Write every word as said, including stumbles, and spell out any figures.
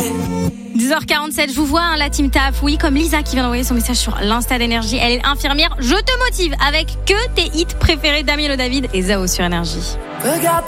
dix heures quarante-sept, je vous vois, hein, la team taf. Oui, comme Lisa qui vient d'envoyer son message sur l'Insta d'Énergie. Elle est infirmière. Je te motive avec que tes hits préférés, Damien Le David et Zao sur Énergie. Regarde